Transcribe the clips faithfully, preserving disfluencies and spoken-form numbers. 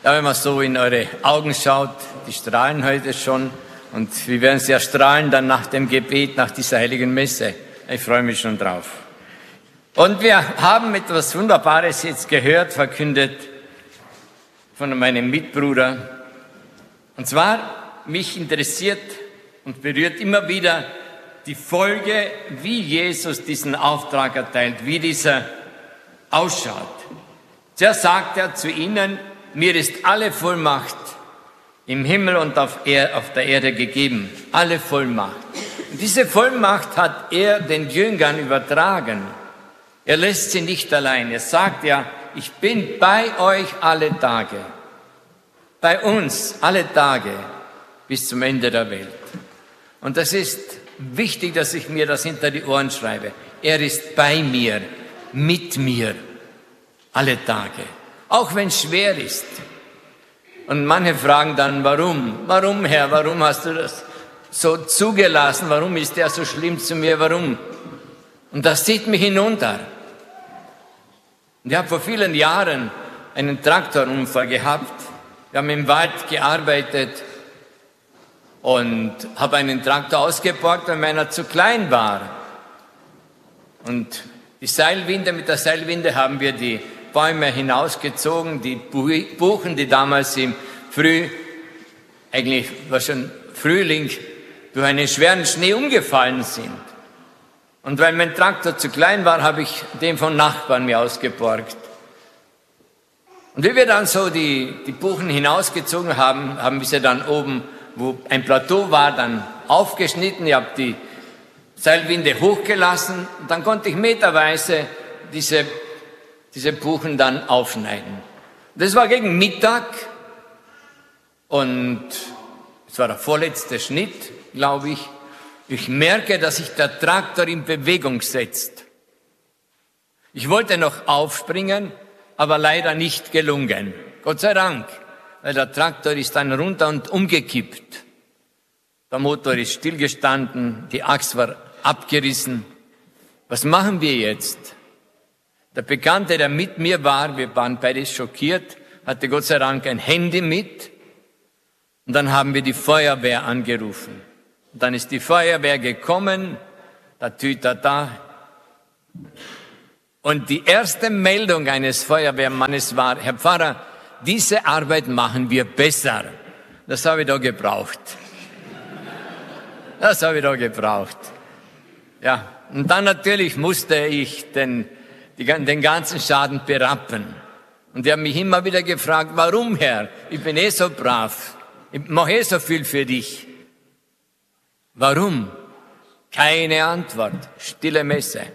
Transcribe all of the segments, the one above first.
Ja, wenn man so in eure Augen schaut, die strahlen heute schon und wir werden sehr strahlen dann nach dem Gebet, nach dieser heiligen Messe. Ich freue mich schon drauf. Und wir haben etwas Wunderbares jetzt gehört, verkündet von meinem Mitbruder. Und zwar, mich interessiert und berührt immer wieder die Folge, wie Jesus diesen Auftrag erteilt, wie dieser ausschaut. Zuerst sagt er zu ihnen, mir ist alle Vollmacht im Himmel und auf, er, auf der Erde gegeben. Alle Vollmacht. Und diese Vollmacht hat er den Jüngern übertragen. Er lässt sie nicht allein. Er sagt ja, ich bin bei euch alle Tage. Bei uns alle Tage bis zum Ende der Welt. Und das ist wichtig, dass ich mir das hinter die Ohren schreibe. Er ist bei mir, mit mir, alle Tage. Auch wenn es schwer ist. Und manche fragen dann, warum? Warum, Herr, warum hast du das so zugelassen? Warum ist der so schlimm zu mir? Warum? Und das zieht mich hinunter. Und ich habe vor vielen Jahren einen Traktorunfall gehabt. Wir haben im Wald gearbeitet und habe einen Traktor ausgeborgt, weil meiner zu klein war. Und die Seilwinde, mit der Seilwinde haben wir die Bäume hinausgezogen, die Buchen, die damals im Früh, eigentlich war schon Frühling, durch einen schweren Schnee umgefallen sind. Und weil mein Traktor zu klein war, habe ich den von Nachbarn mir ausgeborgt. Und wie wir dann so die, die Buchen hinausgezogen haben, haben wir sie dann oben, wo ein Plateau war, dann aufgeschnitten. Ich habe die Seilwinde hochgelassen und dann konnte ich meterweise diese, diese Buchen dann aufschneiden. Das war gegen Mittag und es war der vorletzte Schnitt, glaube ich. Ich merke, dass sich der Traktor in Bewegung setzt. Ich wollte noch aufspringen, aber leider nicht gelungen. Gott sei Dank, weil der Traktor ist dann runter und umgekippt. Der Motor ist stillgestanden, die Axt war abgerissen. Was machen wir jetzt? Der Bekannte, der mit mir war, wir waren beide schockiert, hatte Gott sei Dank ein Handy mit. Und dann haben wir die Feuerwehr angerufen. Und dann ist die Feuerwehr gekommen, der Tüter da. Und die erste Meldung eines Feuerwehrmannes war, Herr Pfarrer, diese Arbeit machen wir besser. Das habe ich da gebraucht. Das habe ich da gebraucht. Ja, und dann natürlich musste ich den, die, den ganzen Schaden berappen. Und die haben mich immer wieder gefragt, warum, Herr? Ich bin eh so brav. Ich mache eh so viel für dich. Warum? Keine Antwort. Stille Messe.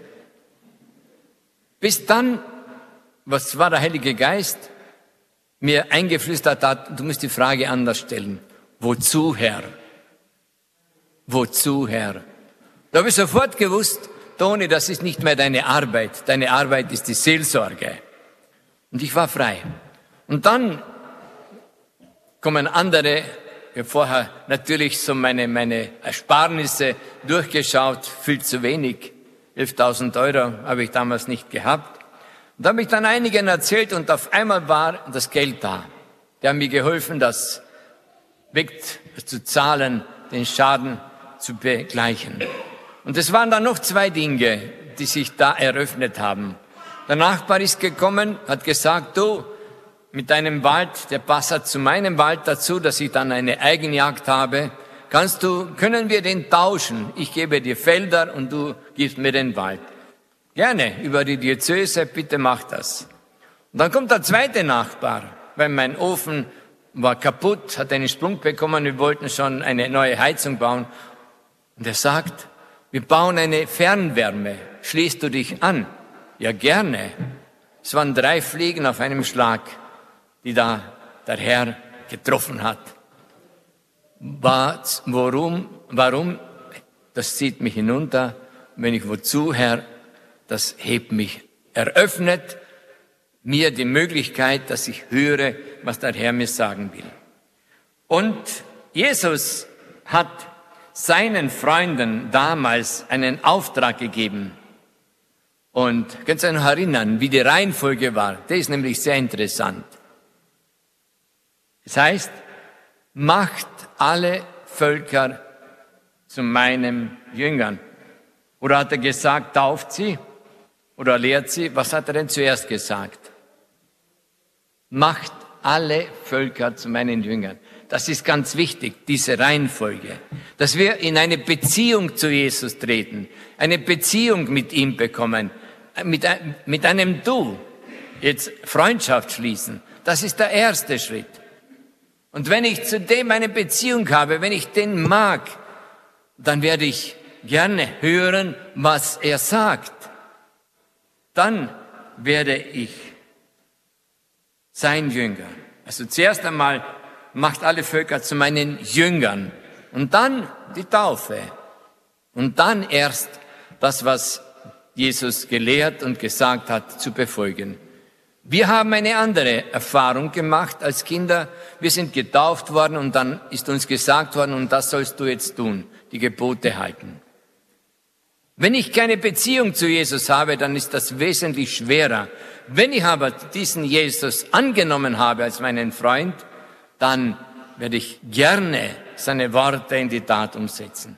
Bis dann, was war der Heilige Geist, mir eingeflüstert hat, du musst die Frage anders stellen. Wozu, Herr? Wozu, Herr? Da habe ich sofort gewusst, Toni, das ist nicht mehr deine Arbeit. Deine Arbeit ist die Seelsorge. Und ich war frei. Und dann kommen andere, ich habe vorher natürlich so meine, meine Ersparnisse durchgeschaut, viel zu wenig. elftausend Euro habe ich damals nicht gehabt. Und da habe ich dann einigen erzählt und auf einmal war das Geld da. Die haben mir geholfen, das wegzuzahlen, den Schaden zu begleichen. Und es waren dann noch zwei Dinge, die sich da eröffnet haben. Der Nachbar ist gekommen, hat gesagt, du, mit deinem Wald, der passt zu meinem Wald dazu, dass ich dann eine Eigenjagd habe. Kannst du, können wir den tauschen? Ich gebe dir Felder und du gibst mir den Wald. Gerne, über die Diözese, bitte mach das. Und dann kommt der zweite Nachbar, weil mein Ofen war kaputt, hat einen Sprung bekommen, wir wollten schon eine neue Heizung bauen. Und er sagt, wir bauen eine Fernwärme, schließt du dich an? Ja, gerne. Es waren drei Fliegen auf einem Schlag, die da der Herr getroffen hat. Was, warum, warum? Das zieht mich hinunter. Wenn ich wozu, Herr, das hebt mich, eröffnet mir die Möglichkeit, dass ich höre, was der Herr mir sagen will. Und Jesus hat seinen Freunden damals einen Auftrag gegeben. Und könnt ihr euch noch erinnern, wie die Reihenfolge war? Das ist nämlich sehr interessant. Es heißt, macht alle Völker zu meinen Jüngern. Oder hat er gesagt, tauft sie oder lehrt sie? Was hat er denn zuerst gesagt? Macht alle Völker zu meinen Jüngern. Das ist ganz wichtig, diese Reihenfolge. Dass wir in eine Beziehung zu Jesus treten, eine Beziehung mit ihm bekommen, mit, mit einem Du, jetzt Freundschaft schließen. Das ist der erste Schritt. Und wenn ich zu dem eine Beziehung habe, wenn ich den mag, dann werde ich gerne hören, was er sagt. Dann werde ich sein Jünger. Also zuerst einmal macht alle Völker zu meinen Jüngern und dann die Taufe und dann erst das, was Jesus gelehrt und gesagt hat, zu befolgen. Wir haben eine andere Erfahrung gemacht als Kinder. Wir sind getauft worden und dann ist uns gesagt worden, und das sollst du jetzt tun, die Gebote halten. Wenn ich keine Beziehung zu Jesus habe, dann ist das wesentlich schwerer. Wenn ich aber diesen Jesus angenommen habe als meinen Freund, dann werde ich gerne seine Worte in die Tat umsetzen.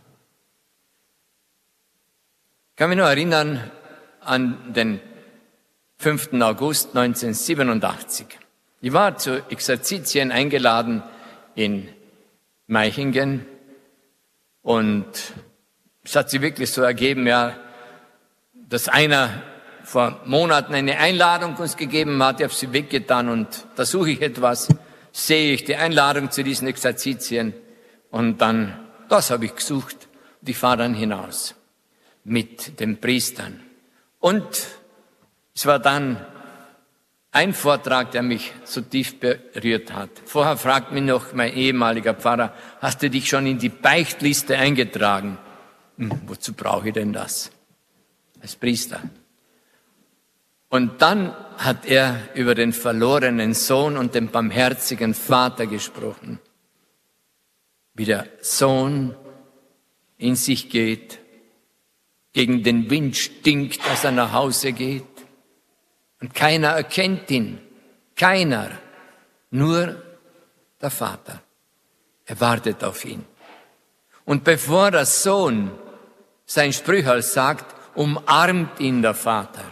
Ich kann mich noch erinnern an den fünften August neunzehnhundertsiebenundachtzig. Ich war zu Exerzitien eingeladen in Meichingen und es hat sich wirklich so ergeben, ja, dass einer vor Monaten eine Einladung uns gegeben hat, ich habe sie weggetan und da suche ich etwas, sehe ich die Einladung zu diesen Exerzitien und dann, das habe ich gesucht und ich fahre dann hinaus mit den Priestern. Und es war dann ein Vortrag, der mich so tief berührt hat. Vorher fragt mich noch mein ehemaliger Pfarrer, hast du dich schon in die Beichtliste eingetragen? Hm, wozu brauche ich denn das? Als Priester. Und dann hat er über den verlorenen Sohn und den barmherzigen Vater gesprochen. Wie der Sohn in sich geht, gegen den Wind stinkt, als er nach Hause geht. Und keiner erkennt ihn. Keiner. Nur der Vater. Er wartet auf ihn. Und bevor der Sohn sein Sprüchel sagt, umarmt ihn der Vater.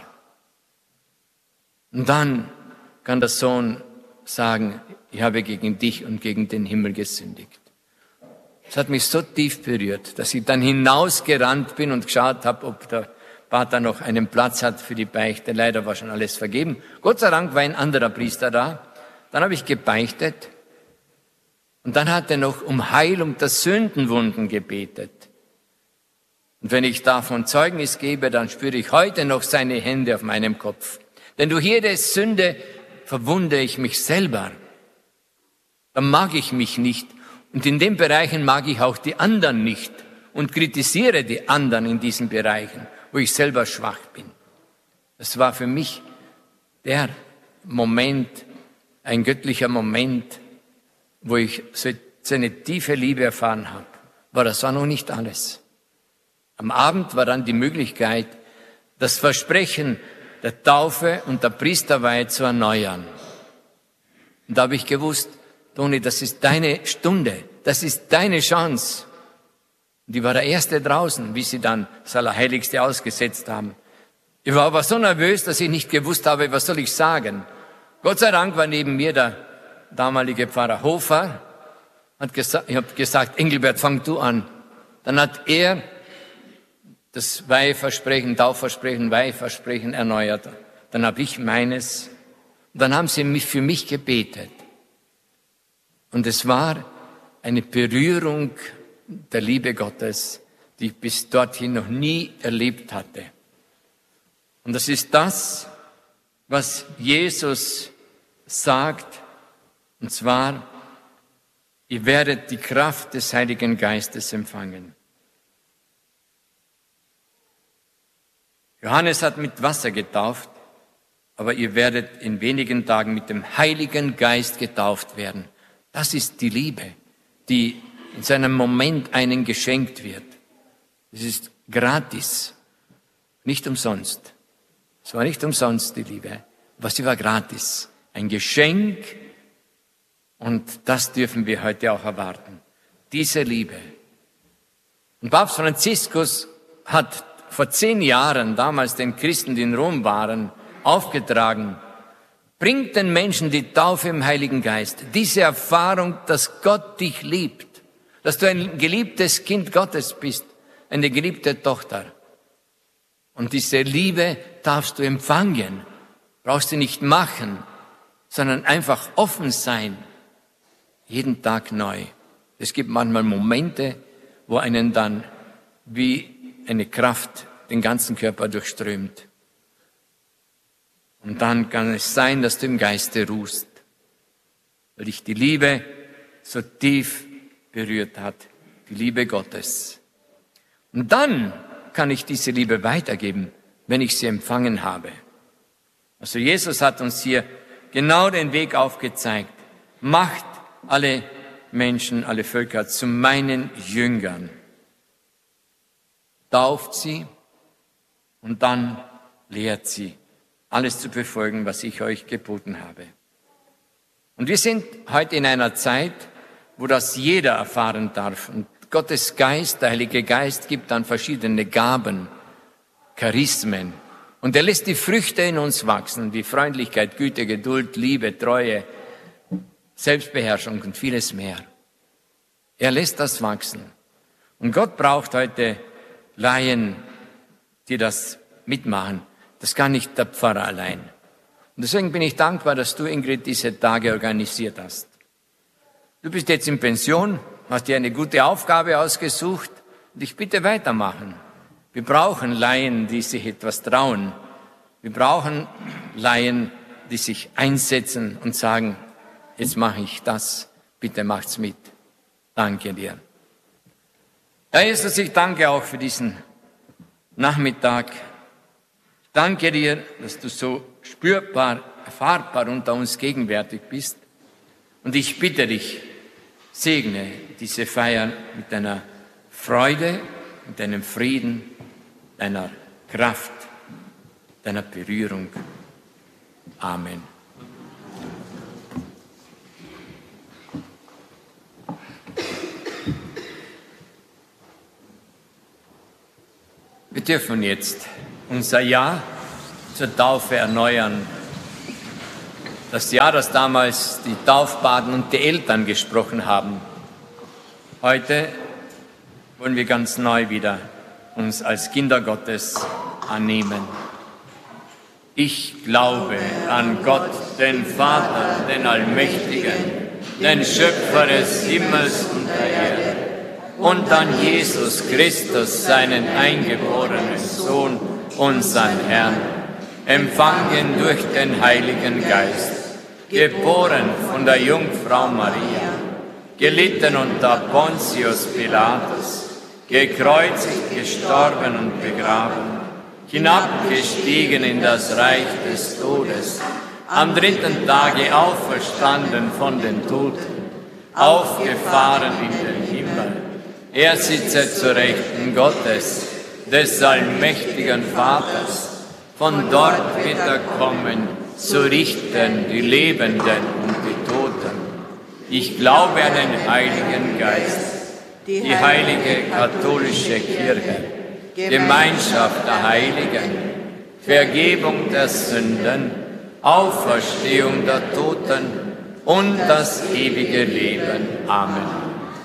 Und dann kann der Sohn sagen, ich habe gegen dich und gegen den Himmel gesündigt. Das hat mich so tief berührt, dass ich dann hinausgerannt bin und geschaut habe, ob der Pater noch einen Platz hat für die Beichte. Leider war schon alles vergeben. Gott sei Dank war ein anderer Priester da. Dann habe ich gebeichtet und dann hat er noch um Heilung der Sündenwunden gebetet. Und wenn ich davon Zeugnis gebe, dann spüre ich heute noch seine Hände auf meinem Kopf. Denn durch jede Sünde verwunde ich mich selber. Dann mag ich mich nicht. Und in den Bereichen mag ich auch die anderen nicht und kritisiere die anderen in diesen Bereichen, wo ich selber schwach bin. Das war für mich der Moment, ein göttlicher Moment, wo ich so eine tiefe Liebe erfahren habe. Aber das war noch nicht alles. Am Abend war dann die Möglichkeit, das Versprechen der Taufe und der Priesterweihe zu erneuern. Und da habe ich gewusst, Toni, das ist deine Stunde, das ist deine Chance. Und ich war der Erste draußen, wie sie dann das Allerheiligste ausgesetzt haben. Ich war aber so nervös, dass ich nicht gewusst habe, was soll ich sagen. Gott sei Dank war neben mir der damalige Pfarrer Hofer. Hat gesagt, ich habe gesagt, Engelbert, fang du an. Dann hat er das Weihversprechen, Taufversprechen, Weihversprechen erneuert. Dann habe ich meines. Und dann haben sie mich für mich gebetet. Und es war eine Berührung der Liebe Gottes, die ich bis dorthin noch nie erlebt hatte. Und das ist das, was Jesus sagt, und zwar, ihr werdet die Kraft des Heiligen Geistes empfangen. Johannes hat mit Wasser getauft, aber ihr werdet in wenigen Tagen mit dem Heiligen Geist getauft werden. Das ist die Liebe, die in seinem Moment einen geschenkt wird. Es ist gratis, nicht umsonst. Es war nicht umsonst die Liebe, aber sie war gratis. Ein Geschenk Und das dürfen wir heute auch erwarten. Diese Liebe. Und Papst Franziskus hat vor zehn Jahren, damals den Christen, die in Rom waren, aufgetragen, bringt den Menschen die Taufe im Heiligen Geist. Diese Erfahrung, dass Gott dich liebt, dass du ein geliebtes Kind Gottes bist, eine geliebte Tochter. Und diese Liebe darfst du empfangen, brauchst du nicht machen, sondern einfach offen sein, jeden Tag neu. Es gibt manchmal Momente, wo einen dann wie eine Kraft den ganzen Körper durchströmt. Und dann kann es sein, dass du im Geiste ruhst, weil dich die Liebe so tief berührt hat, die Liebe Gottes. Und dann kann ich diese Liebe weitergeben, wenn ich sie empfangen habe. Also Jesus hat uns hier genau den Weg aufgezeigt. Macht alle Menschen, alle Völker zu meinen Jüngern. Tauft sie und dann lehrt sie, alles zu befolgen, was ich euch geboten habe. Und wir sind heute in einer Zeit, wo das jeder erfahren darf. Und Gottes Geist, der Heilige Geist, gibt dann verschiedene Gaben, Charismen. Und er lässt die Früchte in uns wachsen, wie Freundlichkeit, Güte, Geduld, Liebe, Treue, Selbstbeherrschung und vieles mehr. Er lässt das wachsen. Und Gott braucht heute Laien, die das mitmachen. Das kann nicht der Pfarrer allein. Und deswegen bin ich dankbar, dass du, Ingrid, diese Tage organisiert hast. Du bist jetzt in Pension, hast dir eine gute Aufgabe ausgesucht und ich bitte weitermachen. Wir brauchen Laien, die sich etwas trauen. Wir brauchen Laien, die sich einsetzen und sagen, jetzt mache ich das, bitte macht's mit. Danke dir. Herr Jesus, ich danke auch für diesen Nachmittag. Ich danke dir, dass du so spürbar, erfahrbar unter uns gegenwärtig bist. Und ich bitte dich, segne diese Feier mit deiner Freude, mit deinem Frieden, deiner Kraft, deiner Berührung. Amen. Wir dürfen jetzt unser Ja zur Taufe erneuern. Das Ja, das damals die Taufpaten und die Eltern gesprochen haben. Heute wollen wir ganz neu wieder uns als Kinder Gottes annehmen. Ich glaube an Gott, den Vater, den Allmächtigen, den Schöpfer des Himmels und der Erde, und an Jesus Christus, seinen eingeborenen Sohn, unseren Herrn, empfangen durch den Heiligen Geist, geboren von der Jungfrau Maria, gelitten unter Pontius Pilatus, gekreuzigt, gestorben und begraben, hinabgestiegen in das Reich des Todes, am dritten Tage auferstanden von den Toten, aufgefahren in den Himmel. Er sitzt zur Rechten Gottes, des allmächtigen Vaters. Von dort wird er kommen, zu richten die Lebenden und die Toten. Ich glaube an den Heiligen Geist, die heilige katholische Kirche, Gemeinschaft der Heiligen, Vergebung der Sünden, Auferstehung der Toten und das ewige Leben. Amen.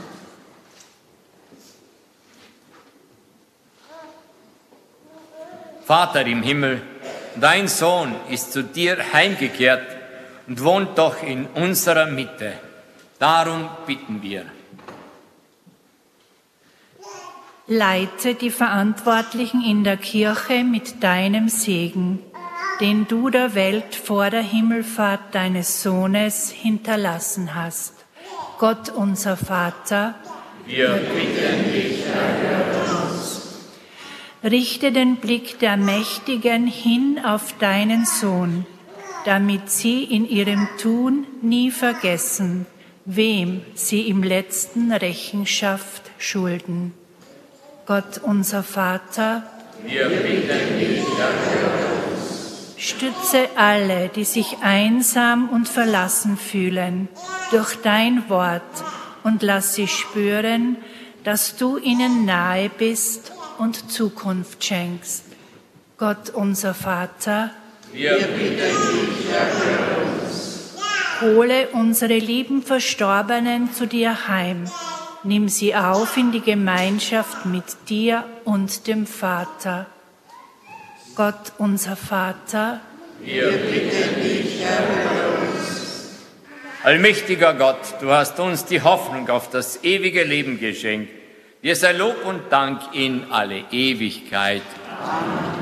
Vater im Himmel, dein Sohn ist zu dir heimgekehrt und wohnt doch in unserer Mitte. Darum bitten wir. Leite die Verantwortlichen in der Kirche mit deinem Segen, den du der Welt vor der Himmelfahrt deines Sohnes hinterlassen hast. Gott, unser Vater, wir bitten dich, erhöre uns. Richte den Blick der Mächtigen hin auf deinen Sohn, damit sie in ihrem Tun nie vergessen, wem sie im letzten Rechenschaft schulden. Gott, unser Vater, wir bitten dich, erhöre uns. Stütze alle, die sich einsam und verlassen fühlen, durch dein Wort und lass sie spüren, dass du ihnen nahe bist und Zukunft schenkst. Gott, unser Vater, wir bitten dich, erhöre uns. Hole unsere lieben Verstorbenen zu dir heim. Nimm sie auf in die Gemeinschaft mit dir und dem Vater. Gott, unser Vater, wir bitten dich, erhöre uns. Allmächtiger Gott, du hast uns die Hoffnung auf das ewige Leben geschenkt. Dir sei Lob und Dank in alle Ewigkeit. Amen.